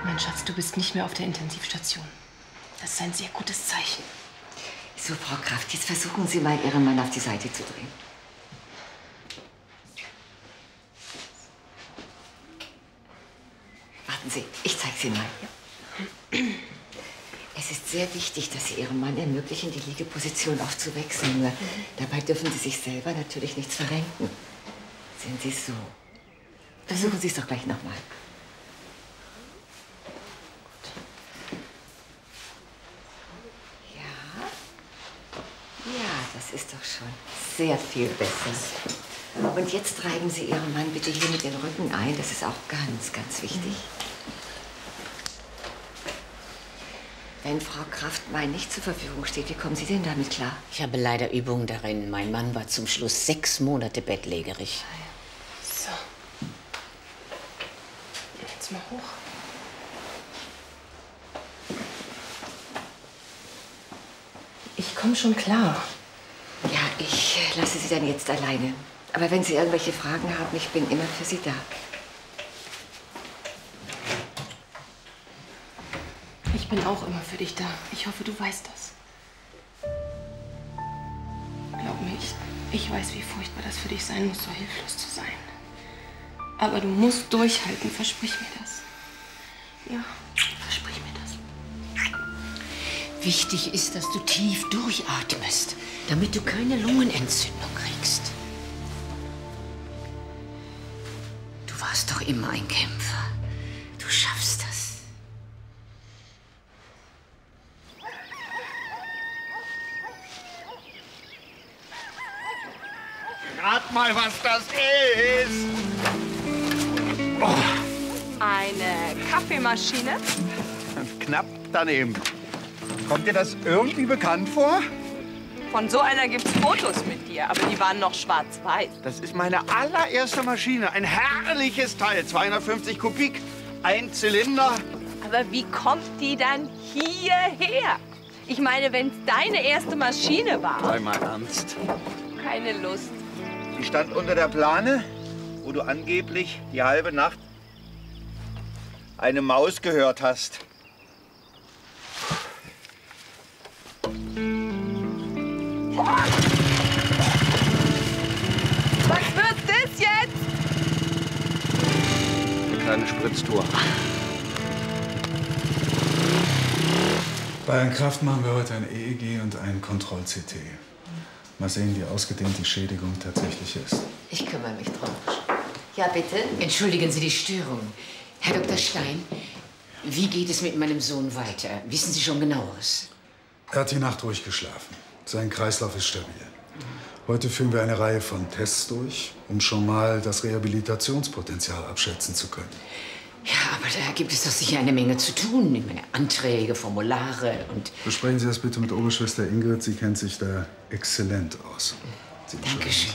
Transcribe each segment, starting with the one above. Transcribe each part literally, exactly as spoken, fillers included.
Mein Schatz, du bist nicht mehr auf der Intensivstation. Das ist ein sehr gutes Zeichen. So, Frau Kraft, jetzt versuchen Sie mal, Ihren Mann auf die Seite zu drehen. Warten Sie, ich zeige Sie mal. Ja. Es ist sehr wichtig, dass Sie Ihrem Mann ermöglichen, die Liegeposition auch zu wechseln. Nur dabei dürfen Sie sich selber natürlich nichts verrenken. Sehen Sie so. Versuchen Sie es doch gleich nochmal. Ja. Ja, das ist doch schon sehr viel besser. Und jetzt treiben Sie Ihren Mann bitte hier mit den Rücken ein. Das ist auch ganz, ganz wichtig. Wenn Frau Kraft mal nicht zur Verfügung steht, wie kommen Sie denn damit klar? Ich habe leider Übung darin. Mein Mann war zum Schluss sechs Monate bettlägerig. So. Jetzt mal hoch. Ich komme schon klar. Ja, ich lasse Sie dann jetzt alleine. Aber wenn Sie irgendwelche Fragen haben, ich bin immer für Sie da. Ich bin auch immer für dich da. Ich hoffe, du weißt das. Glaub mir, ich, ich weiß, wie furchtbar das für dich sein muss, so hilflos zu sein. Aber du musst durchhalten, versprich mir das. Ja, versprich mir das. Wichtig ist, dass du tief durchatmest, damit du keine Lungenentzündung kriegst. Du warst doch immer ein Kämpfer. Du schaffst das. Rat mal, was das ist. Oh. Eine Kaffeemaschine? Knapp daneben. Kommt dir das irgendwie bekannt vor? Von so einer gibt's Fotos mit dir, aber die waren noch schwarz-weiß. Das ist meine allererste Maschine. Ein herrliches Teil. zweihundertfünfzig Kubik, ein Zylinder. Aber wie kommt die dann hierher? Ich meine, wenn's deine erste Maschine war. Sei mal ernst. Keine Lust. Die stand unter der Plane, wo du angeblich die halbe Nacht eine Maus gehört hast. Was wird das jetzt? Eine kleine Spritztour. Bei Herrn Kraft machen wir heute ein E E G und ein Kontroll-C T. Mal sehen, wie ausgedehnt die Schädigung tatsächlich ist. Ich kümmere mich drum. Ja, bitte? Entschuldigen Sie die Störung. Herr Doktor Stein, wie geht es mit meinem Sohn weiter? Wissen Sie schon Genaueres? Er hat die Nacht ruhig geschlafen. Sein Kreislauf ist stabil. Heute führen wir eine Reihe von Tests durch, um schon mal das Rehabilitationspotenzial abschätzen zu können. Ja, aber da gibt es doch sicher eine Menge zu tun. Ich meine, Anträge, Formulare und... Besprechen Sie das bitte mit Oberschwester Ingrid. Sie kennt sich da exzellent aus. Dankeschön.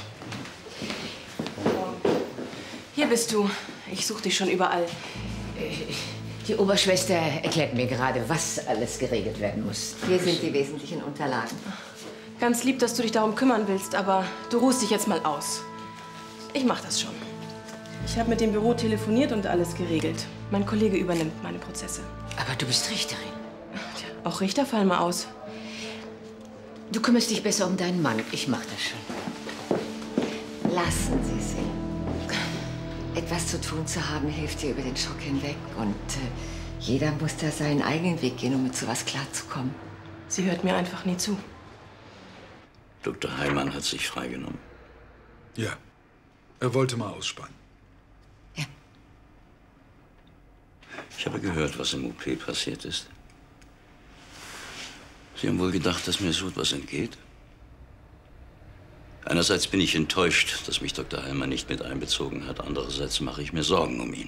Hier bist du. Ich suche dich schon überall. Die Oberschwester erklärt mir gerade, was alles geregelt werden muss. Hier sind die wesentlichen Unterlagen. Ganz lieb, dass du dich darum kümmern willst, aber du ruhst dich jetzt mal aus. Ich mach das schon. Ich habe mit dem Büro telefoniert und alles geregelt. Mein Kollege übernimmt meine Prozesse. Aber du bist Richterin. Tja, auch Richter fallen mal aus. Du kümmerst dich besser um deinen Mann. Ich mach das schon. Lassen Sie sie. Etwas zu tun zu haben, hilft dir über den Schock hinweg. Und äh, jeder muss da seinen eigenen Weg gehen, um mit sowas klarzukommen. Sie hört mir einfach nie zu. Doktor Heimann hat sich freigenommen. Ja, er wollte mal ausspannen. Ja. Ich habe gehört, was im O P passiert ist. Sie haben wohl gedacht, dass mir so etwas entgeht? Einerseits bin ich enttäuscht, dass mich Doktor Heimann nicht mit einbezogen hat. Andererseits mache ich mir Sorgen um ihn.